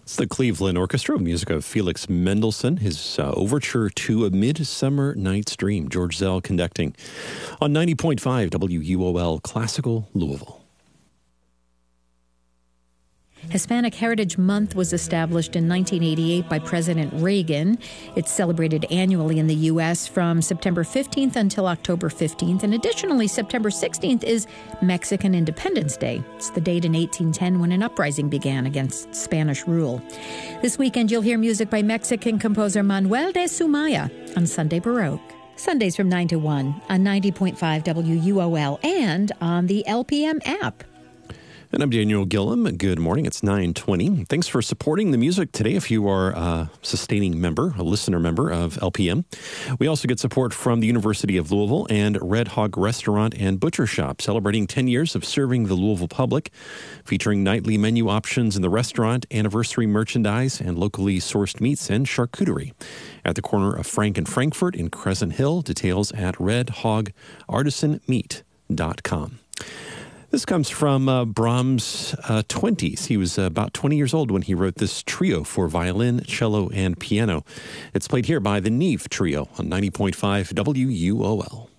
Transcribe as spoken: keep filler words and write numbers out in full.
It's the Cleveland Orchestra, music of Felix Mendelssohn, his uh, overture to A Midsummer Night's Dream. George Zell conducting on ninety point five W U O L Classical Louisville. Hispanic Heritage Month was established in nineteen eighty-eight by President Reagan. It's celebrated annually in the U S from September fifteenth until October fifteenth. And additionally, September sixteenth is Mexican Independence Day. It's the date in eighteen ten when an uprising began against Spanish rule. This weekend, you'll hear music by Mexican composer Manuel de Sumaya on Sunday Baroque. Sundays from nine to one on ninety point five W U O L and on the L P M app. And I'm Daniel Gillum. Good morning. It's nine twenty. Thanks for supporting the music today if you are a sustaining member, a listener member of L P M. We also get support from the University of Louisville and Red Hog Restaurant and Butcher Shop, celebrating ten years of serving the Louisville public, featuring nightly menu options in the restaurant, anniversary merchandise, and locally sourced meats and charcuterie. At the corner of Frank and Frankfurt in Crescent Hill, details at red hog artisan meat dot com. This comes from uh, Brahms' uh, twenties. He was uh, about twenty years old when he wrote this trio for violin, cello, and piano. It's played here by the Neve Trio on ninety point five W U O L.